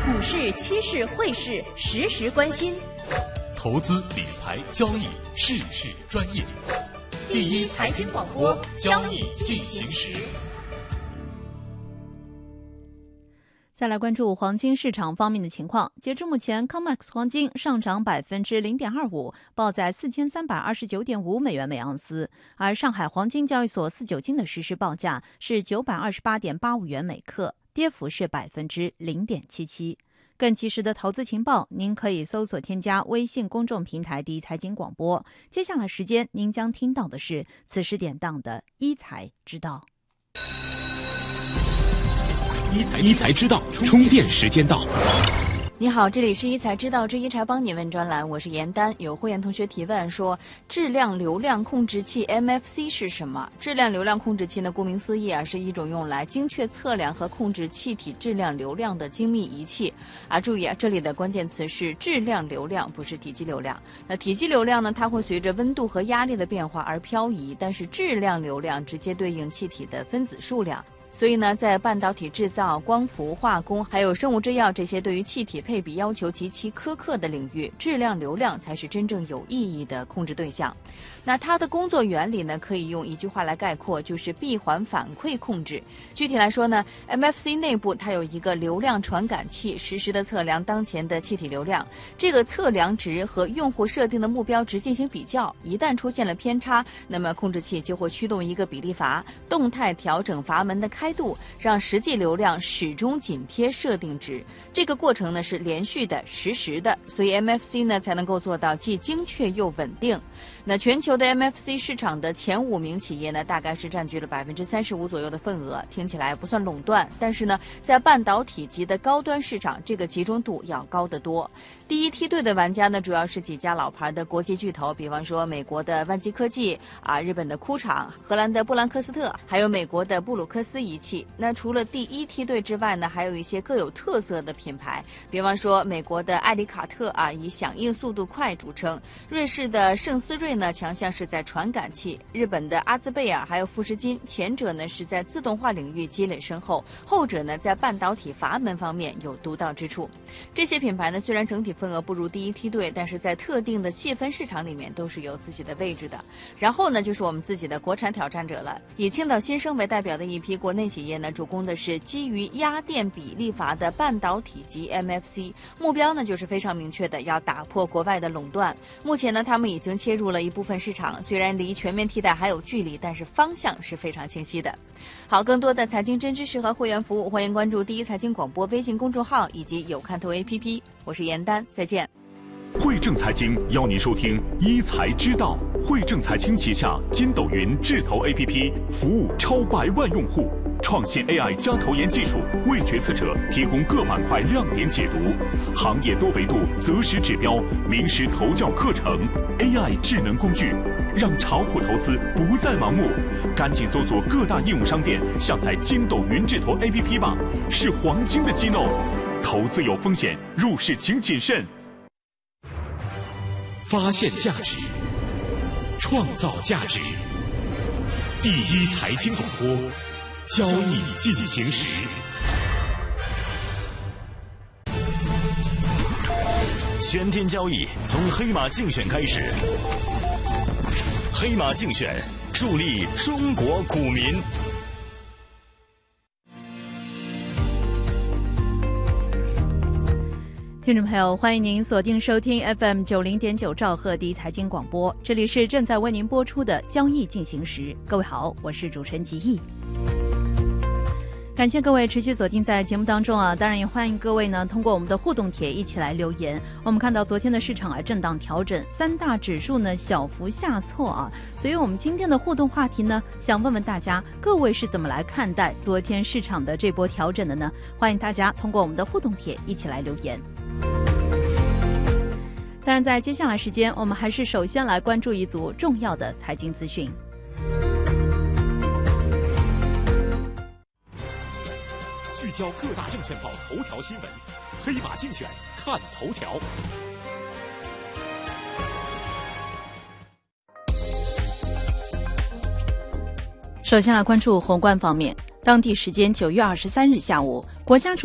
股市、期市、汇市实时关心， 投资理财交易事事专业。第一财经广播，交易进行时。 再来关注黄金市场方面的情况。截至目前 COMEX 黄金上涨 0.25%， 报在 4329.5 美元每盎司，而上海黄金交易所49金的实时报价是 928.85 元每克，跌幅是 0.77%。 更及时的投资情报，您可以搜索添加微信公众平台第一财经广播。接下来时间您将听到的是此时点档的一财知道。 一财知道，充电时间到。 你好，这里是一财知道之一财帮你问专栏，我是严丹。有会员同学提问说，质量流量控制器 MFC 是什么？质量流量控制器呢，顾名思义啊，是一种用来精确测量和控制气体质量流量的精密仪器啊。注意啊，这里的关键词是质量流量，不是体积流量。那体积流量呢，它会随着温度和压力的变化而漂移，但是质量流量直接对应气体的分子数量。所以呢，在半导体制造、光伏、化工还有生物制药这些对于气体配比要求极其苛刻的领域，质量流量才是真正有意义的控制对象。那它的工作原理呢，可以用一句话来概括，就是闭环反馈控制。具体来说呢， MFC 内部它有一个流量传感器，实时的测量当前的气体流量，这个测量值和用户设定的目标值进行比较，一旦出现了偏差，那么控制器就会驱动一个比例阀，动态调整阀门的开度，让实际流量始终紧贴设定值。这个过程呢是连续的、实时的，所以 MFC 呢才能够做到既精确又稳定。那全球的 MFC 市场的前5名企业呢，大概是占据了 35% 左右的份额，听起来不算垄断，但是呢，在半导体级的高端市场，这个集中度要高得多。第一梯队的玩家呢，主要是几家老牌的国际巨头，比方说美国的万基科技啊，日本的哭厂，荷兰的布兰克斯特，还有美国的布鲁克斯仪器。那除了第一梯队之外呢，还有一些各有特色的品牌，比方说美国的艾里卡特啊，以响应速度快著称；瑞士的圣思瑞呢，强项是在传感器；日本的阿兹贝尔还有富士金，前者呢是在自动化领域积累深厚，后者呢在半导体阀门方面有独到之处。这些品牌呢，虽然整体份额不如第一梯队，但是在特定的细分市场里面都是有自己的位置的。然后呢，就是我们自己的国产挑战者了，以青岛新生为代表的一批国内企业呢，主攻的是基于压电比例阀的半导体级 MFC， 目标呢就是非常明确的，要打破国外的垄断。目前呢，他们已经切入了一部分市场，虽然离全面替代还有距离，但是方向是非常清晰的。好，更多的财经真知识和会员服务，欢迎关注第一财经广播微信公众号以及有看头 APP。我是严丹，再见。 汇正财经邀您收听一财知道。汇正财经旗下筋斗云智投 APP 服务超100万用户，创新 AI 加投研技术，为决策者提供各板块亮点解读，行业多维度择时指标，名师投教课程 ，AI 智能工具，让炒股投资不再盲目。赶紧搜索各大应用商店，下载筋斗云智投 APP 吧，是黄金的激动。投资有风险，入市请谨慎。发现价值，创造价值。第一财经广播，交易进行时。 全天交易从黑马竞选开始，黑马竞选助力中国股民。 听众朋友，欢迎您锁定收听 FM 90.9兆赫第一财经广播，这里是正在为您播出的交易进行时。各位好，我是主持人吉毅。感谢各位持续锁定在节目当中啊，当然也欢迎各位呢通过我们的互动帖一起来留言。我们看到昨天的市场啊震荡调整，三大指数呢小幅下挫啊，所以我们今天的互动话题呢，想问问大家，各位是怎么来看待昨天市场的这波调整的呢？欢迎大家通过我们的互动帖一起来留言。当然，在接下来时间，我们还是首先来关注一组重要的财经资讯。 聚焦各大证券报头条新闻，黑马竞选看头条。 首先来关注宏观方面，当地时间9月23日下午，国家